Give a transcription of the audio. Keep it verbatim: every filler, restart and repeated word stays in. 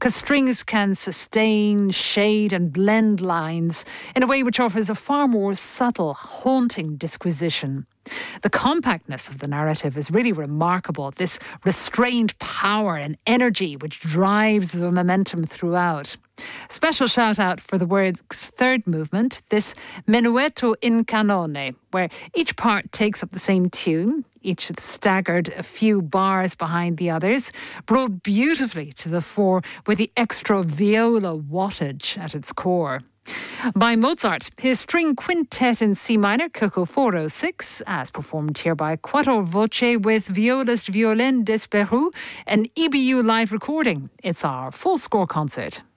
because strings can sustain, shade and blend lines in a way which offers a far more subtle, haunting disquisition. The compactness of the narrative is really remarkable, this restrained power and energy which drives the momentum throughout. Special shout out for the work's third movement, this Menuetto in Canone, where each part takes up the same tune, each staggered a few bars behind the others, brought beautifully to the fore with the extra viola wattage at its core. By Mozart, his string quintet in C minor, Coco four oh six, as performed here by Quattro Voce with violist Violaine Desperou, an E B U live recording. It's our full score concert.